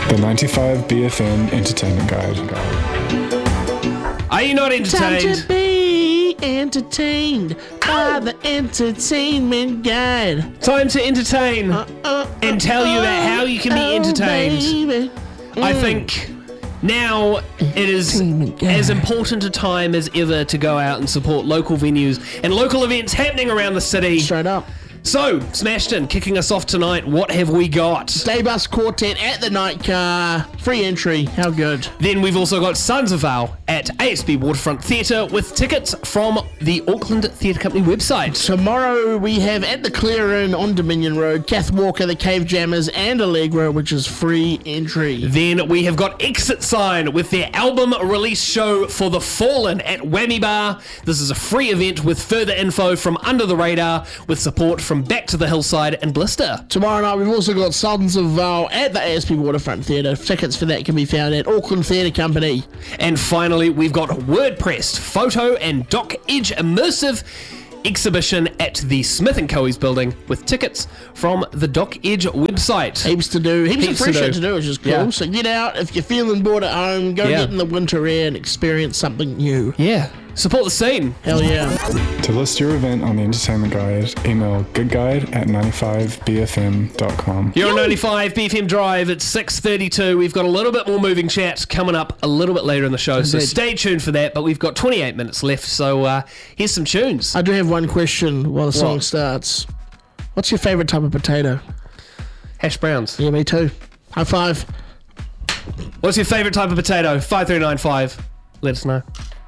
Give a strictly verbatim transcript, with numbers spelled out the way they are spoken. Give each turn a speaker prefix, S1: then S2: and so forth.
S1: The ninety-five B F M Entertainment Guide.
S2: Are you not entertained?
S3: Time to be entertained by the Entertainment Guide.
S2: Time to entertain
S3: Uh, uh,
S2: and tell you about how you can be
S3: oh,
S2: entertained.
S3: baby.
S2: I
S3: Mm.
S2: think now it is
S3: Entertainment Guide.
S2: as important a time as ever to go out and support local venues and local events happening around the city.
S3: Straight up.
S2: So, Smashton, kicking us off tonight, what have we got?
S3: Daybus Quartet at the Night Car. Free entry. How good.
S2: Then we've also got Sons of Val at A S B Waterfront Theatre with tickets from the Auckland Theatre Company website.
S3: Tomorrow we have at the Clear-In on Dominion Road, Kath Walker, the Cave Jammers, and Allegra, which is free entry.
S2: Then we have got Exit Sign with their album release show for The Fallen at Whammy Bar. This is a free event with further info from Under the Radar with support from Back to the Hillside and Blister.
S3: Tomorrow night we've also got Sons of Val at the A S B Waterfront Theatre. Tickets for that can be found at Auckland Theatre Company.
S2: And finally, we've got WordPressed photo and Doc Edge immersive exhibition at the Smith and Coe's building with tickets from the Doc Edge website.
S3: Heaps to do. Heaps,
S2: Heaps
S3: of free
S2: to do.
S3: shit to do, which is cool.
S2: Yeah.
S3: So get out. If you're feeling bored at home, go
S2: Yeah.
S3: get in the winter air and experience something new.
S2: Yeah, support the scene.
S3: Hell yeah.
S1: To list your event on the Entertainment Guide, email goodguide at ninety-five b f m dot com.
S2: You're on ninety-five B F M Drive. It's six thirty-two. We've got a little bit more moving chat coming up a little bit later in the show, so
S3: Indeed.
S2: stay tuned for that. But we've got twenty-eight minutes left, so uh, here's some tunes.
S3: I do have one question while the song
S2: What?
S3: starts. What's your favourite type of potato?
S2: Hash browns.
S3: Yeah, me too. High five.
S2: What's your favourite type of potato? five three nine five. Let us know.